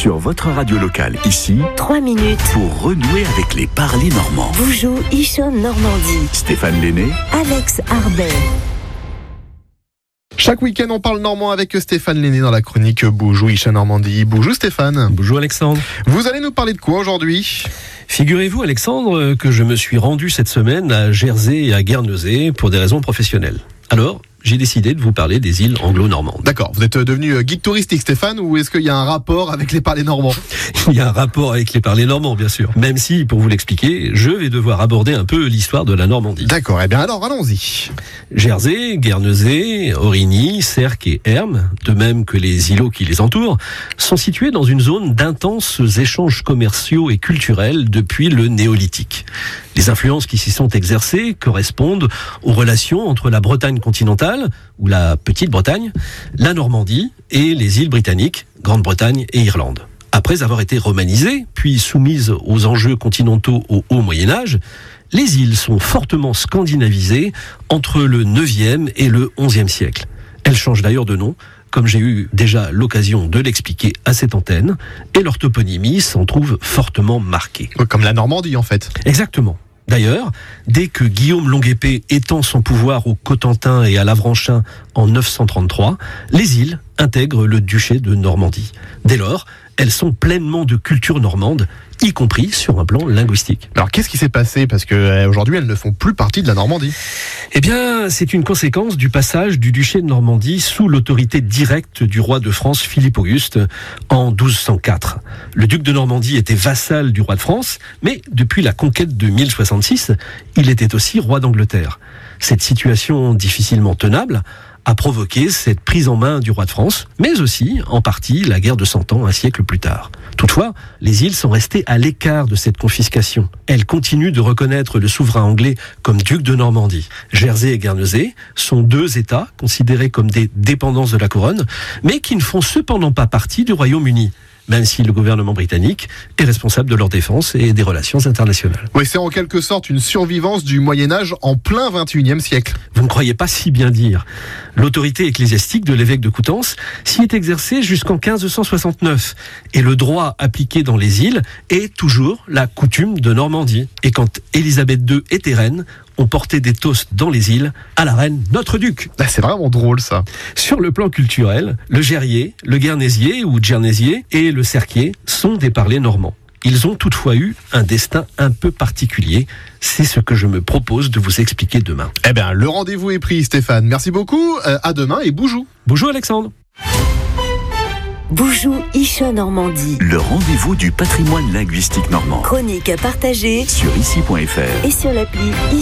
Sur votre radio locale, ici, 3 minutes pour renouer avec les parlers normands. Boujou, Ichon, Normandie. Stéphane Lenné, Alex Arbet. Chaque week-end, on parle normand avec Stéphane Lenné dans la chronique Boujou, Ichon, Normandie. Bonjour Stéphane. Bonjour Alexandre. Vous allez nous parler de quoi aujourd'hui ? Figurez-vous Alexandre que je me suis rendu cette semaine à Jersey et à Guernesey pour des raisons professionnelles. Alors, j'ai décidé de vous parler des îles anglo-normandes. D'accord, vous êtes devenu guide touristique Stéphane, ou est-ce qu'il y a un rapport avec les parlers normands ? Il y a un rapport avec les parlers normands bien sûr. Même si, pour vous l'expliquer, je vais devoir aborder un peu l'histoire de la Normandie. D'accord, eh bien alors allons-y. Jersey, Guernesey, Aurigny, Sercq et Hermes, de même que les îlots qui les entourent, sont situés dans une zone d'intenses échanges commerciaux et culturels depuis le néolithique. Les influences qui s'y sont exercées correspondent aux relations entre la Bretagne continentale, ou la Petite-Bretagne, la Normandie et les îles britanniques, Grande-Bretagne et Irlande. Après avoir été romanisées, puis soumises aux enjeux continentaux au Haut Moyen-Âge, les îles sont fortement scandinavisées entre le 9e et le 11e siècle. Elles changent d'ailleurs de nom, comme j'ai eu déjà l'occasion de l'expliquer à cette antenne, et leur toponymie s'en trouve fortement marquée. Comme la Normandie en fait. Exactement. D'ailleurs, dès que Guillaume Longuepée étend son pouvoir au Cotentin et à l'Avranchin en 933, les îles intègrent le duché de Normandie. Dès lors, elles sont pleinement de culture normande, y compris sur un plan linguistique. Alors qu'est-ce qui s'est passé ? Parce qu'aujourd'hui, elles ne font plus partie de la Normandie. Eh bien, c'est une conséquence du passage du duché de Normandie sous l'autorité directe du roi de France Philippe Auguste en 1204. Le duc de Normandie était vassal du roi de France, mais depuis la conquête de 1066, il était aussi roi d'Angleterre. Cette situation difficilement tenable a provoqué cette prise en main du roi de France, mais aussi, en partie, la guerre de 100 ans un siècle plus tard. Toutefois, les îles sont restées à l'écart de cette confiscation. Elles continuent de reconnaître le souverain anglais comme duc de Normandie. Jersey et Guernesey sont deux États considérés comme des dépendances de la couronne, mais qui ne font cependant pas partie du Royaume-Uni, même si le gouvernement britannique est responsable de leur défense et des relations internationales. Oui, c'est en quelque sorte une survivance du Moyen-Âge en plein 21e siècle. Vous ne croyez pas si bien dire. L'autorité ecclésiastique de l'évêque de Coutances s'y est exercée jusqu'en 1569. Et le droit appliqué dans les îles est toujours la coutume de Normandie. Et quand Élisabeth II était reine, on portait des toasts dans les îles à la reine notre duc. C'est vraiment drôle ça. Sur le plan culturel, le gerrier, le guernésier ou djernésier et le serquier sont des parlers normands. Ils ont toutefois eu un destin un peu particulier. C'est ce que je me propose de vous expliquer demain. Eh bien, le rendez-vous est pris Stéphane. Merci beaucoup. À demain et boujou. Bonjour Alexandre. Boujou, Ichon, Normandie. le rendez-vous du patrimoine linguistique normand. Chronique partagée Sur ici.fr. et sur l'appli